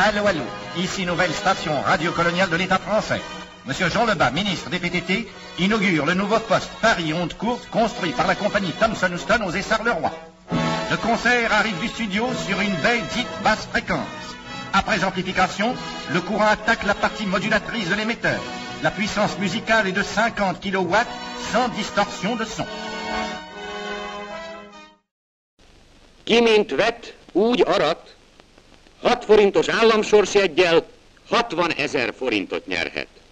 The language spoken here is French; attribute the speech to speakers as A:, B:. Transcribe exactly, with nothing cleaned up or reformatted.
A: Allô, allô, ici nouvelle station radio-coloniale de l'État français. Monsieur Jean Lebas, ministre des P T T, inaugure le nouveau poste Paris-Onde Courte construit par la compagnie Thomson Houston aux Essarts-le-Roi. Le concert arrive du studio sur une belle dite basse fréquence. Après amplification, le courant attaque la partie modulatrice de l'émetteur. La puissance musicale est de cinquante kilowatts sans distorsion de son.
B: Ki mint vet, úgy arat, hat forintos államsorsjeggyel hatvan ezer forintot nyerhet.